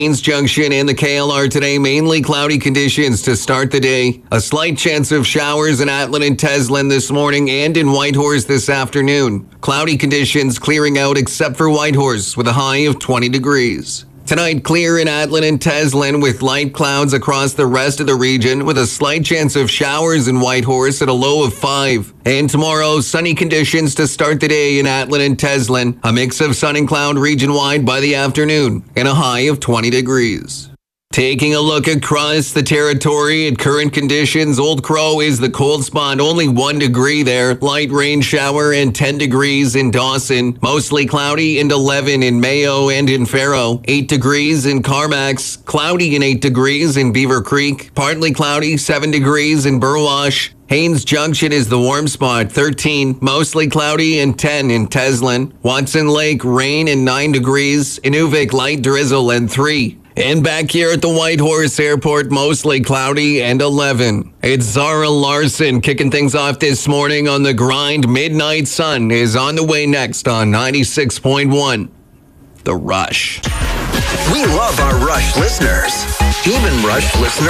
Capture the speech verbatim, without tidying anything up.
Queens Junction and the K L R today, mainly cloudy conditions to start the day. A slight chance of showers in Atlin and Teslin this morning and in Whitehorse this afternoon. Cloudy conditions clearing out except for Whitehorse with a high of twenty degrees. Tonight, clear in Atlin and Teslin with light clouds across the rest of the region with a slight chance of showers in Whitehorse at a low of five. And tomorrow, sunny conditions to start the day in Atlin and Teslin. A mix of sun and cloud region-wide by the afternoon and a high of twenty degrees. Taking a look across the territory at current conditions, Old Crow is the cold spot, only one degree there. Light rain shower and ten degrees in Dawson. Mostly cloudy and eleven in Mayo and in Faro. eight degrees in Carmacks. Cloudy and eight degrees in Beaver Creek. Partly cloudy, seven degrees in Burwash. Haines Junction is the warm spot, thirteen, mostly cloudy, and ten in Teslin. Watson Lake, rain and nine degrees. Inuvik, light drizzle and three. And back here at the Whitehorse Airport, mostly cloudy and eleven. It's Zara Larson kicking things off this morning on The Grind. Midnight Sun is on the way next on ninety-six point one. The Rush. We love our Rush listeners. Even Rush listeners